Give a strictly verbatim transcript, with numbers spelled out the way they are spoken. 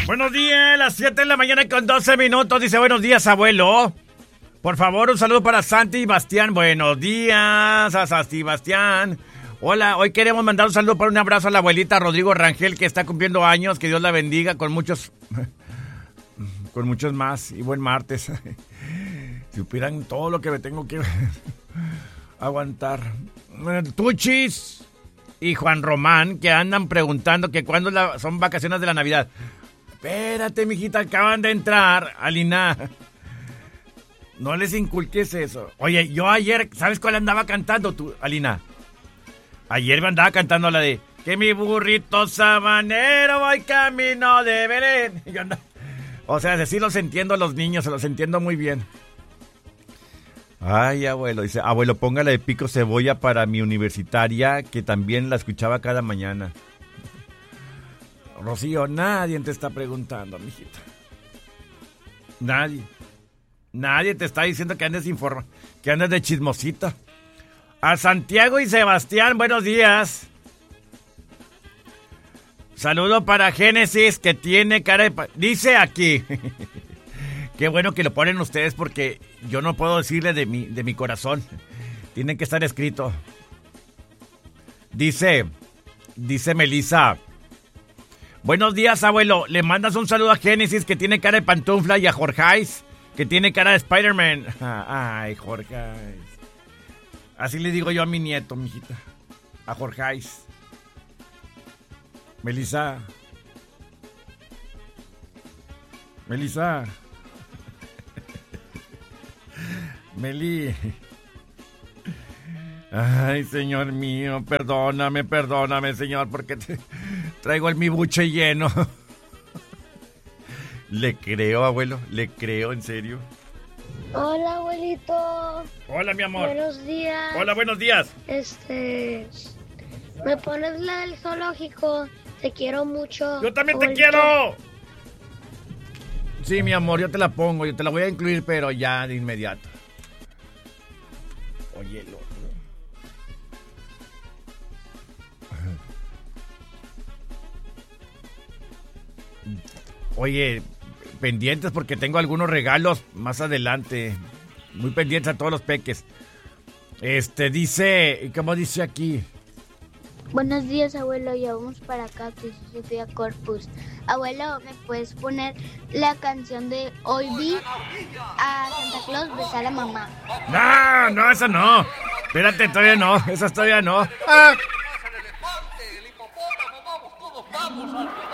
Buenos días, las siete de la mañana con doce minutos. Dice, buenos días, abuelo. Por favor, un saludo para Santi y Bastián. Buenos días a Santi y Bastián. Hola, hoy queremos mandar un saludo para un abrazo a la abuelita Rodrigo Rangel, que está cumpliendo años. Que Dios la bendiga con muchos... con muchos más. Y buen martes. Si supieran todo lo que me tengo que aguantar. Tuchis y Juan Román, que andan preguntando que cuándo la, son vacaciones de la Navidad. Espérate, mijita, acaban de entrar, Alina. No les inculques eso. Oye, yo ayer, ¿sabes cuál andaba cantando tú, Alina? Ayer me andaba cantando la de que mi burrito sabanero voy camino de Belén. Yo andaba, o sea, sí los entiendo a los niños, se los entiendo muy bien. Ay, abuelo, dice, abuelo, póngale de pico cebolla para mi universitaria, que también la escuchaba cada mañana. Rocío, nadie te está preguntando, mijita. Nadie. Nadie te está diciendo que andes informa, que andes de chismosita. A Santiago y Sebastián, buenos días. Saludo para Génesis, que tiene cara de... Pa- dice aquí... Qué bueno que lo ponen ustedes porque yo no puedo decirle de mi, de mi corazón. Tiene que estar escrito. Dice, dice Melissa. Buenos días, abuelo. Le mandas un saludo a Génesis, que tiene cara de pantufla, y a Jorgeis, que tiene cara de Spider-Man. Ay, Jorgeis. Así le digo yo a mi nieto, mijita. A Jorgeis. Melissa. Melissa. Meli. Ay, señor mío, perdóname, perdóname, señor, porque te traigo el mi buche lleno. Le creo, abuelo, le creo, en serio. Hola, abuelito. Hola, mi amor. Buenos días. Hola, buenos días. Este... ¿Me pones la del zoológico? Te quiero mucho. Yo también abuelito. te quiero. Sí, mi amor, yo te la pongo, yo te la voy a incluir, pero ya de inmediato. Oye, lo... Oye, pendientes porque tengo algunos regalos más adelante. Muy pendientes a todos los peques. Este, dice, ¿cómo dice aquí? Buenos días, abuelo. Ya vamos para acá, que es Sofía Corpus. Abuelo, ¿me puedes poner la canción de Hoy vi a Santa Claus besar a mamá? No, no, esa no. Espérate, todavía no. Esa todavía no. Ah. El elefante, el hipopótamo, vamos, todos vamos al